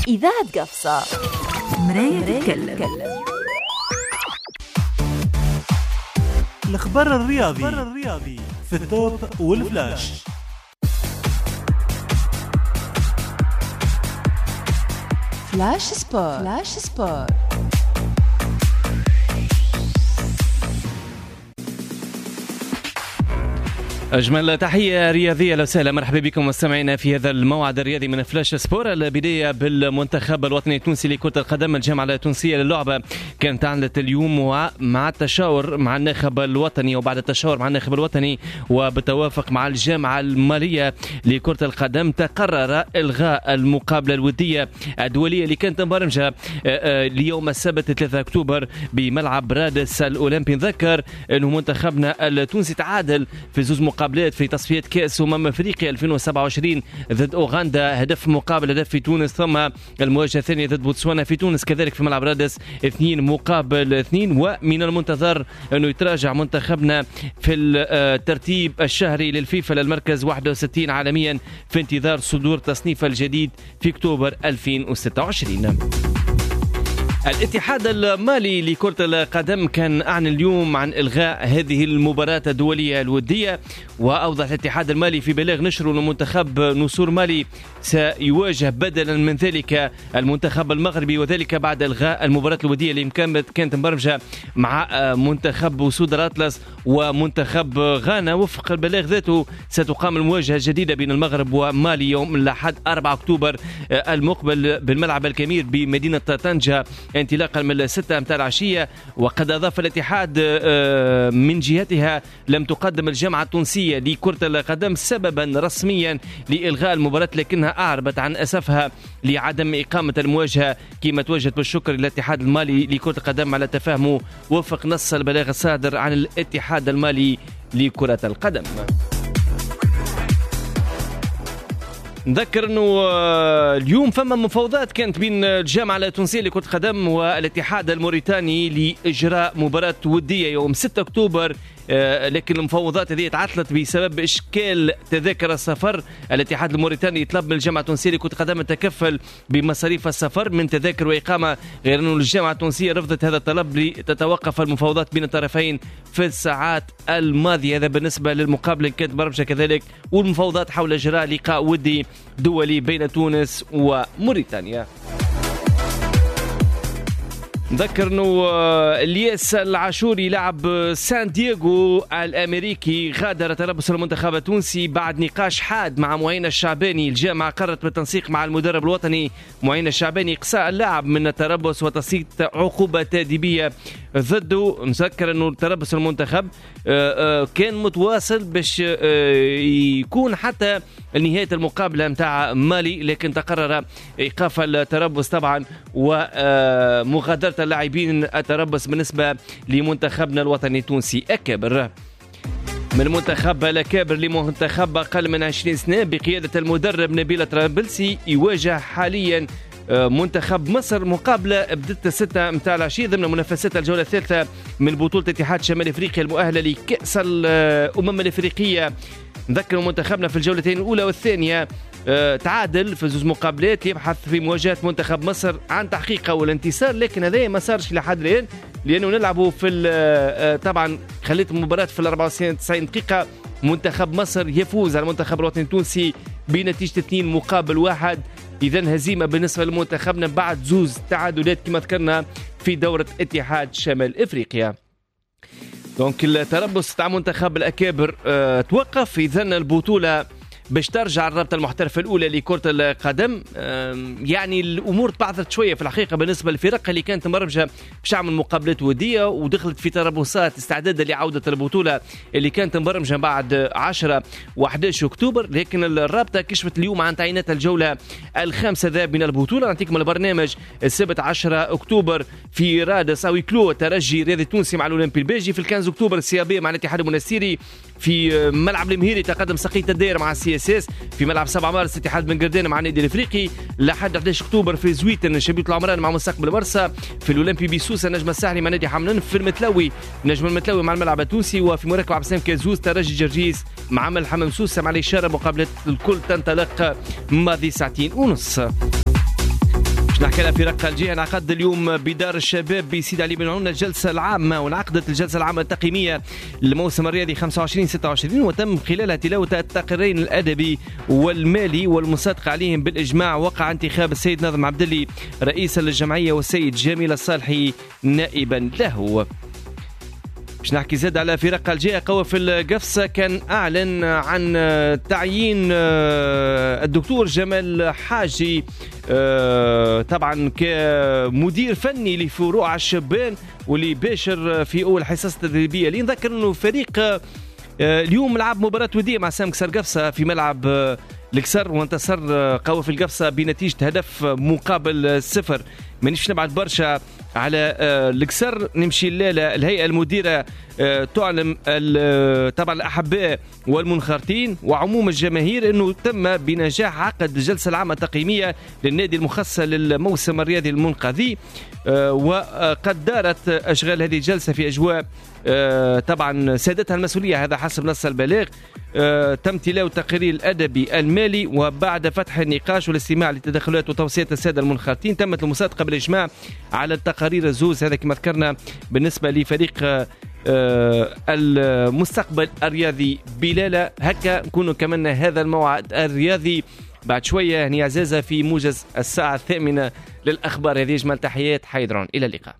إذاعة قفصة مراية تتكلم. الأخبار الرياضي في التوب والفلاش. فلاش سبور. أجمل تحية رياضية، لو سهلا مرحبا بكم مستمعينا في هذا الموعد الرياضي من فلاش سبور. البداية بالمنتخب الوطني التونسي لكرة القدم. الجامعة التونسية للعبة كانت أعلنت اليوم مع التشاور مع الناخب الوطني وبعد التشاور مع الناخب الوطني وبالتوافق مع الجامعة المالية لكرة القدم تقرر إلغاء المقابلة الودية الدولية اللي كانت مبرمجة ليوم السبت 3 أكتوبر بملعب رادس الأولمبي. نذكر أنه منتخبنا التونسي تعادل في زوج مقابلات في تصفيات كأس أفريقيا 2027 ضد أوغندا، هدف مقابل هدف في تونس، ثم المواجهة الثانية ضد بوتسوانا في تونس كذلك في ملعب رادس 2-2. ومن المنتظر أنه يتراجع منتخبنا في الترتيب الشهري للفيفا للمركز 61 عالميا في انتظار صدور تصنيف الجديد في أكتوبر 2026. الاتحاد المالي لكرة القدم كان أعلن اليوم عن إلغاء هذه المباراة الدولية الودية، وأوضح الاتحاد المالي في بلاغ نشره أن منتخب نصور مالي سيواجه بدلا من ذلك المنتخب المغربي، وذلك بعد إلغاء المباراة الودية اللي كانت مبرمجة مع منتخب أسود الأطلس ومنتخب غانا. وفق البلاغ ذاته ستقام المواجهة الجديدة بين المغرب ومالي يوم الأحد 4 أكتوبر المقبل بالملعب الكبير بمدينة طنجة انطلاقا من 6 متاع العشية. وقد أضاف الاتحاد من جهتها لم تقدم الجامعة التونسية لكرة القدم سببا رسميا لإلغاء المباراة، لكنها أعربت عن أسفها لعدم إقامة المواجهة كما توجهت بالشكر للاتحاد المالي لكرة القدم على تفاهمه وفق نص البلاغ الصادر عن الاتحاد المالي لكرة القدم. نذكر أنه اليوم فما مفاوضات كانت بين الجامعة التونسية لكرة القدم والاتحاد الموريتاني لإجراء مباراة ودية يوم 6 أكتوبر، لكن المفاوضات هذه تعطلت بسبب إشكال تذاكر السفر. الاتحاد الموريتاني يطلب من الجامعة التونسية لكرة القدم تكفل بمصاريف السفر من تذاكر وإقامة، غير أنه الجامعة التونسية رفضت هذا الطلب لتتوقف المفاوضات بين الطرفين في الساعات الماضية. هذا بالنسبة للمقابلة كانت برمجة كذلك، والمفاوضات حول إجراء لقاء ودي دولي بين تونس وموريتانيا. نذكر انه الياس العاشوري لاعب سان دييغو الامريكي غادر تربص المنتخب التونسي بعد نقاش حاد مع معين الشعباني. الجامعه قررت بالتنسيق مع المدرب الوطني معين الشعباني اقصاء اللاعب من التربص وتسليط عقوبه تاديبيه ضده. نذكر انه تربص المنتخب كان متواصل باش يكون حتى نهايه المقابله متاع مالي، لكن تقرر ايقاف التربص طبعا ومغادره اللاعبين التربص بالنسبه لمنتخبنا الوطني التونسي. أكبر من منتخب الأكابر لمنتخب أقل من 20 سنة بقيادة المدرب نبيل طرابلسي يواجه حاليا منتخب مصر مقابلة بدت 6 متاع العشية ضمن منافسات الجولة الثالثة من بطولة اتحاد شمال أفريقيا المؤهلة لكأس الأمم الأفريقية. نذكر منتخبنا في الجولتين الأولى والثانية تعادل في 2 مقابلات، يبحث في مواجهة منتخب مصر عن تحقيق أول انتصار، لكن هذا ما صارش لحد الآن لأنه نلعبوا في طبعا خليت المباراة في 94 دقيقة منتخب مصر يفوز على المنتخب الوطني التونسي بنتيجة 2-1. إذن هزيمة بالنسبة لمنتخبنا بعد 2 تعادلات كما ذكرنا في دورة اتحاد شمال أفريقيا. دونك التربص تاع منتخب الأكابر توقف. إذن البطولة باش ترجع الرابطة المحترفة الأولى لكرة القدم. يعني الأمور تبعثت شوية في الحقيقة بالنسبة للفرق اللي كانت مرمجة باش تعمل مقابلات ودية ودخلت في تربصات استعدادا لعودة البطولة اللي كانت مرمجة بعد 10 و11 أكتوبر، لكن الرابطة كشفت اليوم عن تعيينات الجولة الخامسة ذاب من البطولة. نعطيكم البرنامج السبت 10 أكتوبر في رادس أو كلو ترجي رياضي التونسي مع الأولمبي البيجي، في 15 أكتوبر السيابية مع الاتحاد المنستيري، في ملعب المهيري تقدم سقيت الدير مع السي اس اس، في ملعب 7 مارس اتحاد بن قردان مع النادي الافريقي، لحد 11 اكتوبر في زويتن شبيبة العمران مع مستقبل مرسى، في الاولمبي بسوسه نجم الساحلي مع نادي حملان، في المتلوي نجم المتلوي مع الملعب التونسي، وفي مركب عبد السلام كازوز ترجي جرجيس مع عمل حمام سوسه مع الاشاره. مقابله الكل تنطلق ماضي 2 ساعة ونص. نحكي لها في رقة الجهة. انعقد اليوم بدار الشباب بسيد علي بن عون الجلسة العامة، وانعقدت الجلسة العامة التقييمية للموسم الرياضي 25-26، وتم خلالها تلاوة التقريرين الأدبي والمالي والمصادقة عليهم بالإجماع. وقع انتخاب السيد ناظم عبدلي رئيسا للجمعية والسيد جميل الصالحي نائبا له. باش نحكي زاد على فرق الجهة. قوافل القفصة كان أعلن عن تعيين الدكتور جمال حاجي طبعا كمدير فني لفروع الشبان، واللي باشر في أول حصص تدريبية. لنذكر أنه فريق اليوم لعب مباراة ودية مع سام كسر قفصة في ملعب الكسر، وانتصر قوافل القفصة بنتيجة هدف مقابل 0. مانيش نبعد برشا على الكسر، نمشي الليلة. الهيئة المديرة تعلم طبعا الأحباء والمنخرطين وعموم الجماهير أنه تم بنجاح عقد الجلسة العامة التقييمية للنادي المخصص للموسم الرياضي المنقذي، وقد دارت أشغال هذه الجلسة في أجواء طبعا سادتها المسؤولية، هذا حسب نص البلاغ. تم تلاوة التقرير الأدبي المالي، وبعد فتح النقاش والاستماع لتدخلات وتوصيات السادة المنخرطين تمت المصادقة بالإجماع على التقارير الزوز. هذا كما ذكرنا بالنسبة لفريق المستقبل الرياضي بلالة. هكا نكونوا كملنا هذا الموعد الرياضي. بعد شوية هني عزازة في موجز الساعة 8 للأخبار. هذه أجمل تحيات حيدرون، إلى اللقاء.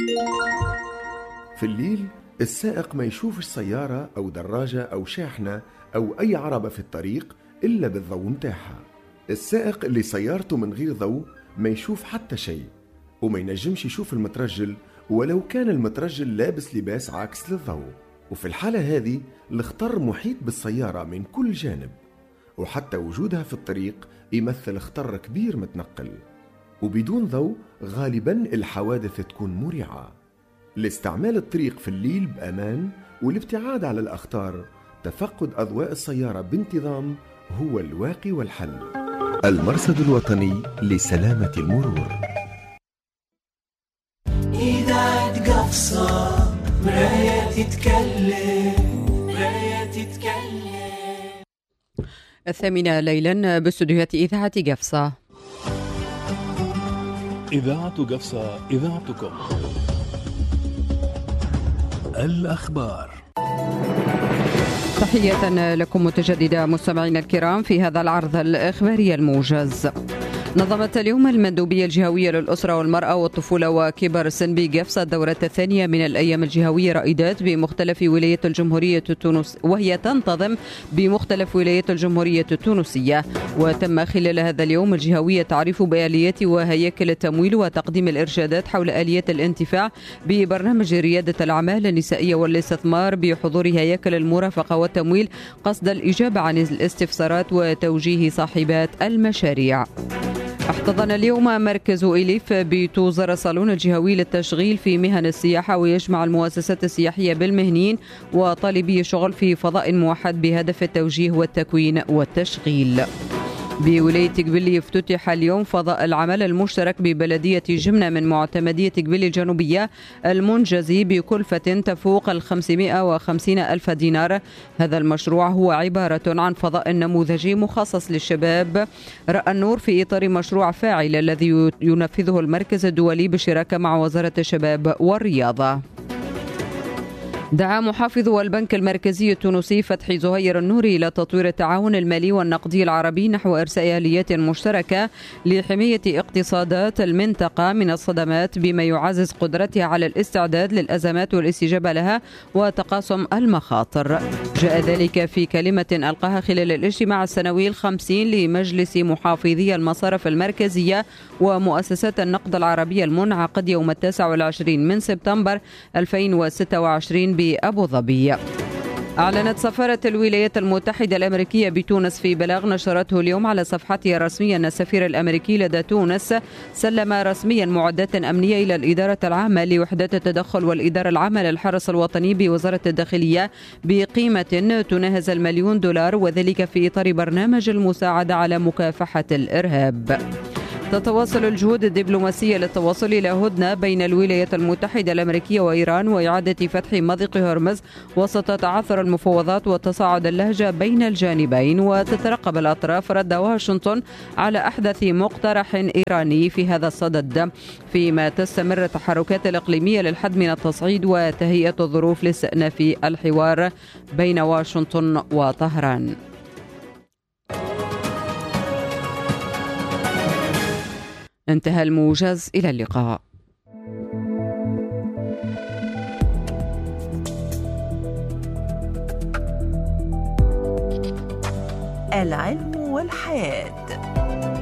في الليل السائق ما يشوفش سيارة أو دراجة أو شاحنة أو أي عربة في الطريق إلا بالضوء متاعها. السائق اللي سيارته من غير ضوء ما يشوف حتى شيء، وما ينجمش يشوف المترجل ولو كان المترجل لابس لباس عاكس للضوء. وفي الحالة هذه الخطر محيط بالسيارة من كل جانب، وحتى وجودها في الطريق يمثل خطر كبير متنقل. وبدون ضوء غالبا الحوادث تكون مريعة. لاستعمال الطريق في الليل بأمان والابتعاد على الأخطار، تفقد أضواء السيارة بانتظام هو الواقي والحل. المرصد الوطني لسلامة المرور. إذاعة قفصة مراية تتكلم، مراية تتكلم. 8 ليلا باستديوهات إذاعة قفصة. إذاعة قفصة، إذاعتكم. الأخبار. تحية لكم متجددة مستمعينا الكرام في هذا العرض الإخباري الموجز. نظمت اليوم المندوبية الجهوية للأسرة والمرأة والطفولة وكبار السن بقفصة الدورة الثانية من الأيام الجهوية رائدات بمختلف ولايات الجمهورية التونسية، وهي تنتظم بمختلف ولايات الجمهورية التونسية. وتم خلال هذا اليوم الجهوية تعريف بآليات وهياكل التمويل وتقديم الإرشادات حول آليات الانتفاع ببرنامج ريادة الأعمال النسائية والاستثمار بحضور هياكل المرافقة والتمويل قصد الإجابة عن الاستفسارات وتوجيه صاحبات المشاريع. احتضن اليوم مركز إليف بتوزر الصالون الجهوي للتشغيل في مهن السياحة، ويجمع المؤسسات السياحية بالمهنيين وطالبي الشغل في فضاء موحد بهدف التوجيه والتكوين والتشغيل. بولاية قبلي افتتح اليوم فضاء العمل المشترك ببلدية جمنة من معتمدية قبلي الجنوبية المنجزي بكلفة تفوق 550 ألف دينار. هذا المشروع هو عبارة عن فضاء نموذجي مخصص للشباب رأى النور في إطار مشروع فاعل الذي ينفذه المركز الدولي بالشراكة مع وزارة الشباب والرياضة. دعا محافظ البنك المركزي التونسي فتحي زهير النوري إلى تطوير التعاون المالي والنقدي العربي نحو إرساء آليات مشتركة لحماية اقتصادات المنطقة من الصدمات، بما يعزز قدرتها على الاستعداد للأزمات والاستجابة لها وتقاسم المخاطر. جاء ذلك في كلمة ألقاها خلال الاجتماع السنوي 50 لمجلس محافظي المصارف المركزية ومؤسسات النقد العربية المنعقد يوم 29 من سبتمبر 2026 بأبو ظبي. أعلنت سفارة الولايات المتحدة الأمريكية بتونس في بلاغ نشرته اليوم على صفحتها الرسمية أن السفير الأمريكي لدى تونس سلم رسميا معدات أمنية إلى الإدارة العامة لوحدات التدخل والإدارة العامة للحرس الوطني بوزارة الداخلية بقيمة تناهز $1,000,000، وذلك في إطار برنامج المساعدة على مكافحة الإرهاب. تتواصل الجهود الدبلوماسية للتوصل إلى هدنة بين الولايات المتحدة الأمريكية وإيران وإعادة فتح مضيق هرمز وسط تعثر المفاوضات وتصاعد اللهجة بين الجانبين. وتترقب الأطراف رد واشنطن على أحدث مقترح إيراني في هذا الصدد، فيما تستمر التحركات الإقليمية للحد من التصعيد وتهيئة الظروف لاستئناف الحوار بين واشنطن وطهران. انتهى الموجز، إلى اللقاء. العلم والحياة.